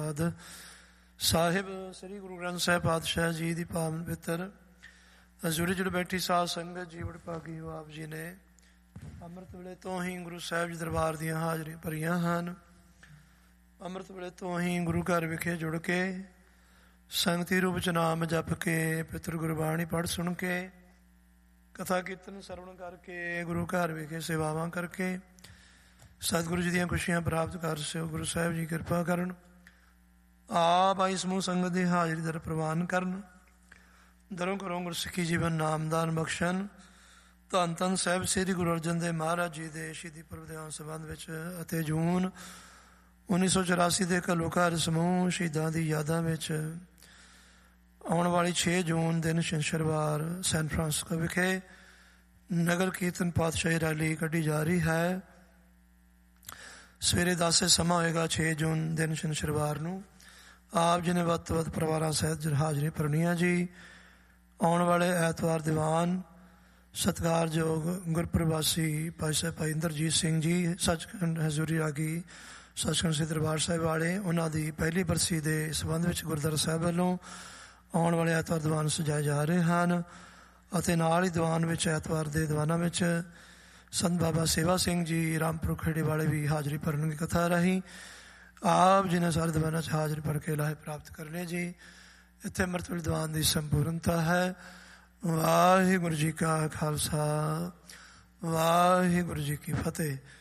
ਆਦਿ ਸਾਹਿਬ ਸ੍ਰੀ ਗੁਰੂ ਗ੍ਰੰਥ ਸਾਹਿਬ ਪਾਤਸ਼ਾਹ ਜੀ ਦੀ ਪਾਵਨ ਪਿੱਤਰ ਹਜ਼ੂਰੀ ਜੁੜ ਬੈਠੀ ਸਾਧ ਸੰਗਤ ਜੀ ਵਡਭਾਗੀ ਹੋ ਆਪ ਜੀ ਨੇ। ਅੰਮ੍ਰਿਤ ਵੇਲੇ ਤੋਂ ਹੀ ਗੁਰੂ ਸਾਹਿਬ ਜੀ ਦਰਬਾਰ ਦੀਆਂ ਹਾਜ਼ਰੀਆਂ ਭਰੀਆਂ ਹਨ। ਅੰਮ੍ਰਿਤ ਵੇਲੇ ਤੋਂ ਹੀ ਗੁਰੂ ਘਰ ਵਿਖੇ ਜੁੜ ਕੇ ਸੰਗਤੀ ਰੂਪ 'ਚ ਨਾਮ ਜਪ ਕੇ, ਪਿੱਤਰ ਗੁਰਬਾਣੀ ਪੜ੍ਹ ਸੁਣ ਕੇ, ਕਥਾ ਕੀਰਤਨ ਸਰਵਣ ਕਰਕੇ, ਗੁਰੂ ਘਰ ਵਿਖੇ ਸੇਵਾਵਾਂ ਕਰਕੇ ਸਤਿਗੁਰੂ ਜੀ ਦੀਆਂ ਖੁਸ਼ੀਆਂ ਪ੍ਰਾਪਤ ਕਰ ਸੋ। ਗੁਰੂ ਸਾਹਿਬ ਜੀ ਕਿਰਪਾ ਕਰਨ, ਆਪ ਆਈ ਸਮੂਹ ਸੰਗਤ ਦੀ ਹਾਜ਼ਰੀ ਦਰ ਪ੍ਰਵਾਨ ਕਰਨ, ਦਰੋਂ ਕਰੋਂ ਗੁਰਸਿੱਖੀ ਜੀਵਨ ਨਾਮਦਾਨ ਬਖਸ਼ਣ। ਧੰਨ ਧੰਨ ਸਾਹਿਬ ਸ੍ਰੀ ਗੁਰੂ ਅਰਜਨ ਦੇਵ ਮਹਾਰਾਜ ਜੀ ਦੇ ਸ਼ਹੀਦੀ ਪੁਰਬ ਦੇ ਸੰਬੰਧ ਵਿੱਚ ਅਤੇ ਜੂਨ 1984 ਦੇ ਘੱਲੂਘਾਰ ਸਮੂਹ ਸ਼ਹੀਦਾਂ ਦੀ ਯਾਦਾਂ ਵਿੱਚ ਆਉਣ ਵਾਲੀ 6 ਜੂਨ ਦਿਨ ਸ਼ਨੀਵਾਰ ਸੈਨ ਫਰਾਂਸਿਸਕੋ ਵਿਖੇ ਨਗਰ ਕੀਰਤਨ ਪਾਤਸ਼ਾਹੀ ਰੈਲੀ ਕੱਢੀ ਜਾ ਰਹੀ ਹੈ। ਸਵੇਰੇ 10 ਸਮਾਂ ਹੋਏਗਾ 6 ਜੂਨ ਦਿਨ ਸ਼ਨੀਵਾਰ ਨੂੰ। ਆਪ ਜੀ ਨੇ ਵੱਧ ਤੋਂ ਵੱਧ ਪਰਿਵਾਰਾਂ ਸਹਿਤ ਹਾਜ਼ਰੀ ਭਰਨੀ ਹੈ ਜੀ। ਆਉਣ ਵਾਲੇ ਐਤਵਾਰ ਦੀਵਾਨ ਸਤਿਕਾਰਯੋਗ ਗੁਰਪ੍ਰਵਾਸੀ ਭਾਈ ਸਾਹਿਬ ਭਾਈ ਇੰਦਰਜੀਤ ਸਿੰਘ ਜੀ ਸੱਚਖੰਡ ਹਜ਼ੂਰੀ ਰਾਗੀ ਸੱਚਖੰਡ ਸ੍ਰੀ ਦਰਬਾਰ ਸਾਹਿਬ ਵਾਲੇ, ਉਹਨਾਂ ਦੀ ਪਹਿਲੀ ਬਰਸੀ ਦੇ ਸੰਬੰਧ ਵਿੱਚ ਗੁਰਦੁਆਰਾ ਸਾਹਿਬ ਵੱਲੋਂ ਆਉਣ ਵਾਲੇ ਐਤਵਾਰ ਦੀਵਾਨ ਸਜਾਏ ਜਾ ਰਹੇ ਹਨ। ਅਤੇ ਨਾਲ ਹੀ ਦੀਵਾਨ ਵਿੱਚ ਐਤਵਾਰ ਦੇ ਦੀਵਾਨਾਂ ਵਿੱਚ ਸੰਤ ਬਾਬਾ ਸੇਵਾ ਸਿੰਘ ਜੀ ਰਾਮਪੁਰ ਖੇੜੇ ਵਾਲੇ ਵੀ ਹਾਜ਼ਰੀ ਭਰਨਗੇ ਕਥਾ ਰਾਹੀਂ। ਆਪ ਜੀ ਨੇ ਸਾਰੇ ਦੀਵਾਨਾਂ 'ਚ ਹਾਜ਼ਰੀ ਭਰ ਕੇ ਲਾਹੇ ਪ੍ਰਾਪਤ ਕਰਨੇ ਜੀ। ਇੱਥੇ ਅੰਮ੍ਰਿਤ ਵੇਲੇ ਦੀਵਾਨ ਦੀ ਸੰਪੂਰਨਤਾ ਹੈ। ਵਾਹਿਗੁਰੂ ਜੀ ਕਾ ਖਾਲਸਾ, ਵਾਹਿਗੁਰੂ ਜੀ ਕੀ ਫਤਿਹ।